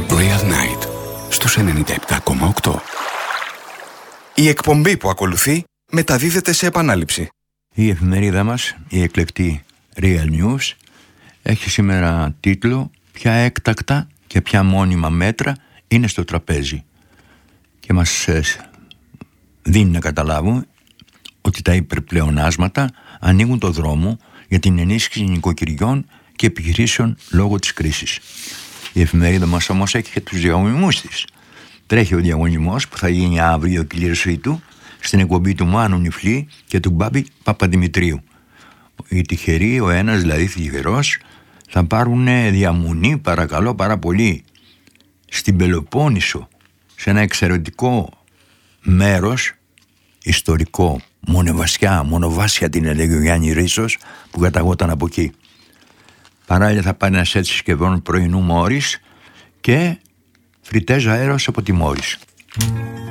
Real Night στους 97,8. Η εκπομπή που ακολουθεί μεταδίδεται σε επανάληψη. Η εφημερίδα μας, η εκλεκτή Real News, έχει σήμερα τίτλο «Ποια έκτακτα και ποια μόνιμα μέτρα είναι στο τραπέζι» και μας δίνει να καταλάβουμε ότι τα υπερπλεονάσματα ανοίγουν το δρόμο για την ενίσχυση νοικοκυριών και επιχειρήσεων λόγω της κρίσης. Η εφημερίδα μας όμως έχει και τους διαγωνισμούς της. Τρέχει ο διαγωνισμός που θα γίνει αύριο κλήρωσή του στην εκπομπή του Μάνου Νιφλή και του Μπάμπη Παπαδημητρίου. Οι τυχεροί, ο ένας δηλαδή τυχερός, θα πάρουν διαμονή, παρακαλώ πάρα πολύ, στην Πελοπόννησο, σε ένα εξαιρετικό μέρος, ιστορικό, μονοβάσια την έλεγε ο Γιάννη Ρίσος, που καταγόταν από εκεί. Παράλληλα θα πάρει ένα σετ συσκευών πρωινού Μόρις και φριτέζα αέρος από τη Μόρις.